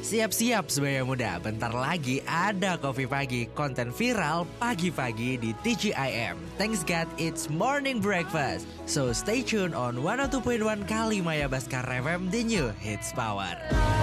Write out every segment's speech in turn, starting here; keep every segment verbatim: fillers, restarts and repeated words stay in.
Siap-siap sebagai muda, bentar lagi ada Kopi Pagi, konten viral pagi-pagi di T G I M. Thanks God, it's morning breakfast. So stay tuned on one oh two point one Kalimaya Baskar F M, the new hits power.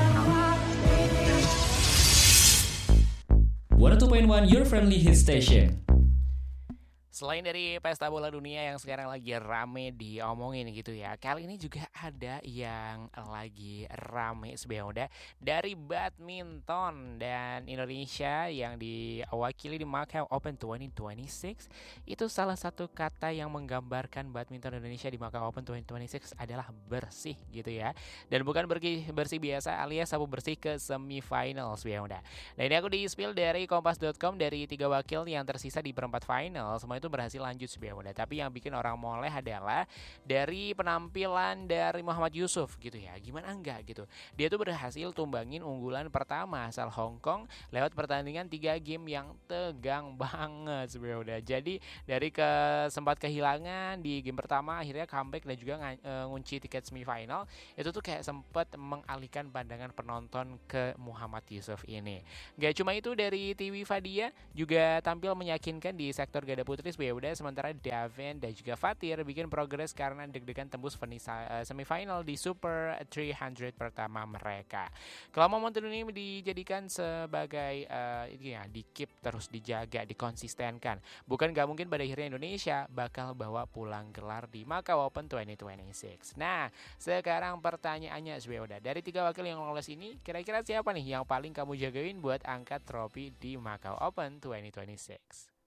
one oh two point one Your Friendly Hit Station. Selain dari pesta bola dunia yang sekarang lagi rame diomongin gitu ya, kali ini juga ada yang lagi rame sebenarnya udah dari badminton, dan Indonesia yang diwakili di Macau Open dua ribu dua puluh enam. Itu salah satu kata yang menggambarkan badminton Indonesia di Macau Open dua ribu dua puluh enam adalah bersih gitu ya. Dan bukan bersih, bersih biasa alias sapu bersih ke semifinal sebenarnya udah. Nah ini aku di-spill dari kompas dot com, dari tiga wakil yang tersisa di perempat final, semua itu berhasil lanjut sebenarnya. Tapi yang bikin orang moleh adalah dari penampilan dari Muhammad Yusuf gitu ya. Gimana enggak gitu. Dia tuh berhasil tumbangin unggulan pertama asal Hong Kong lewat pertandingan tiga game yang tegang banget sebenarnya. Jadi dari ke sempat kehilangan di game pertama, akhirnya comeback dan juga ngunci tiket semifinal. Itu tuh kayak sempat mengalihkan pandangan penonton ke Muhammad Yusuf ini. Gak cuma itu, dari Tiwi Fadia juga tampil meyakinkan di sektor ganda putri ya udah. Sementara Daven dan juga Fatir bikin progres karena deg-degan tembus semifinal di Super tiga ratus pertama mereka. Kalau momentum ini dijadikan sebagai uh, ya, di keep, terus dijaga, dikonsistenkan. Bukan gak mungkin pada akhirnya Indonesia bakal bawa pulang gelar di Macau Open dua ribu dua puluh enam. Nah, sekarang pertanyaannya udah dari tiga wakil yang lolos ini, kira-kira siapa nih yang paling kamu jagain buat angkat trofi di Macau Open dua ribu dua puluh enam?